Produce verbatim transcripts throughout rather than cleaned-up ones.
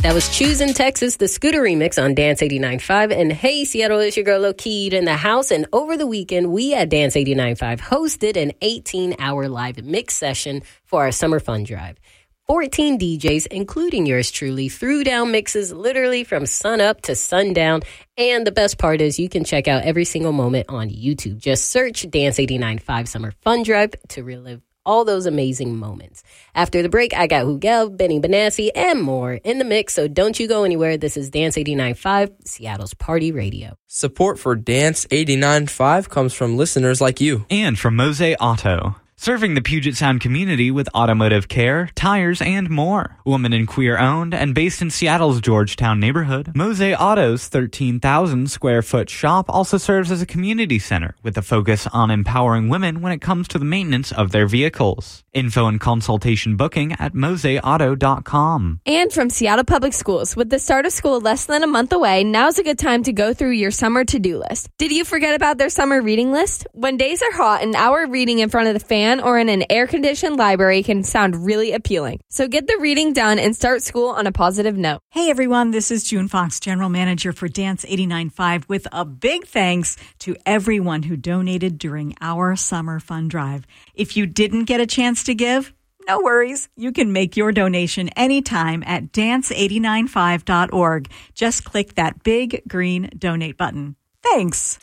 That was Choosing Texas, the Scooter remix on Dance eighty-nine point five. And hey, Seattle, it's your girl, Lokeed, in the house. And over the weekend, we at Dance eighty-nine point five hosted an eighteen-hour live mix session for our Summer Fun Drive. fourteen D Js, including yours truly, threw down mixes literally from sun up to sundown. And the best part is you can check out every single moment on YouTube. Just search Dance eighty-nine point five Summer Fun Drive to relive all those amazing moments. After the break, I got Hugel, Benny Benassi, and more in the mix, so don't you go anywhere. This is Dance eighty-nine point five, Seattle's Party Radio. Support for Dance eighty-nine point five comes from listeners like you. And from Mose Auto. Serving the Puget Sound community with automotive care, tires, and more. Woman and queer owned and based in Seattle's Georgetown neighborhood, Mose Auto's thirteen thousand square foot shop also serves as a community center with a focus on empowering women when it comes to the maintenance of their vehicles. Info and consultation booking at mose auto dot com. And from Seattle Public Schools, with the start of school less than a month away, now's a good time to go through your summer to-do list. Did you forget about their summer reading list? When days are hot, an hour reading in front of the fan or in an air-conditioned library can sound really appealing. So get the reading done and start school on a positive note. Hey everyone, this is June Fox, General Manager for Dance eighty-nine point five, with a big thanks to everyone who donated during our Summer Fun Drive. If you didn't get a chance to give, no worries. You can make your donation anytime at dance eight nine five dot org. Just click that big green donate button. Thanks.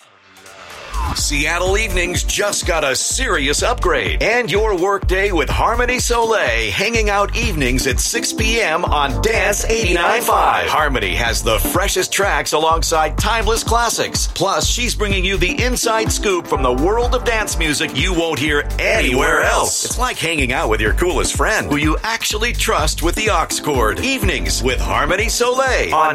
Seattle Evenings just got a serious upgrade. And your workday with Harmony Soleil, hanging out evenings at six p.m. on Dance eighty-nine point five. Harmony has the freshest tracks alongside timeless classics. Plus, she's bringing you the inside scoop from the world of dance music you won't hear anywhere else. It's like hanging out with your coolest friend, who you actually trust with the aux cord. Evenings with Harmony Soleil on